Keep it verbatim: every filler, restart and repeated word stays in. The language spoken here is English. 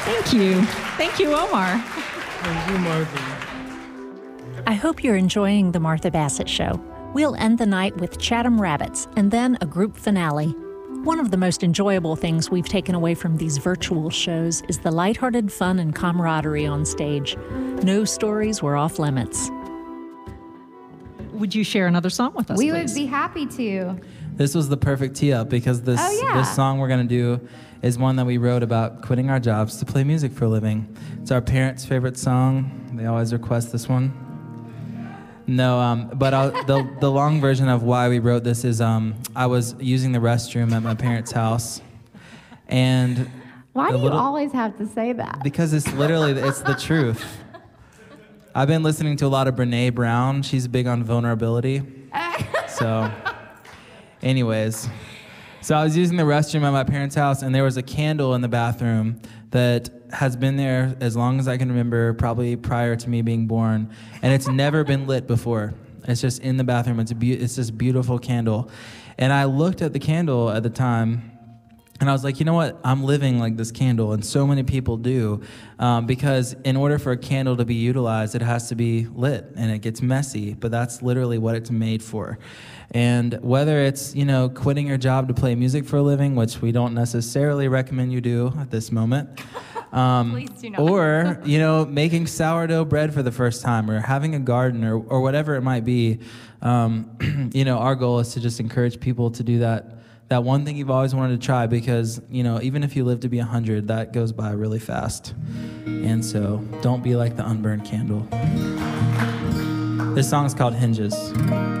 Thank you. Thank you, Omar. Thank you, Martha. I hope you're enjoying The Martha Bassett Show. We'll end the night with Chatham Rabbits and then a group finale. One of the most enjoyable things we've taken away from these virtual shows is the lighthearted fun and camaraderie on stage. No stories were off limits. Would you share another song with us, We please? would be happy to. This was the perfect tee up because this Oh, yeah. this song we're going to do is one that we wrote about quitting our jobs to play music for a living. It's our parents' favorite song. They always request this one. No, um, but I'll, the the long version of why we wrote this is um, I was using the restroom at my parents' house, and Why a do you little- always have to say that? because it's literally it's the truth. I've been listening to a lot of Brene Brown. She's big on vulnerability. So, anyways, so I was using the restroom at my parents' house, and there was a candle in the bathroom that has been there as long as I can remember, probably prior to me being born, and it's never been lit before. It's just in the bathroom. It's a be- it's this beautiful candle, and I looked at the candle at the time, and I was like, you know what? I'm living like this candle, and so many people do, um, because in order for a candle to be utilized, it has to be lit, and it gets messy, but that's literally what it's made for. And whether it's, you know, quitting your job to play music for a living, which we don't necessarily recommend you do at this moment, um, Please do not. or, you know, making sourdough bread for the first time, or having a garden, or, or whatever it might be, um, you know, our goal is to just encourage people to do that that one thing you've always wanted to try, because, you know, even if you live to be one hundred, that goes by really fast. And so don't be like the unburned candle. This song is called Hinges.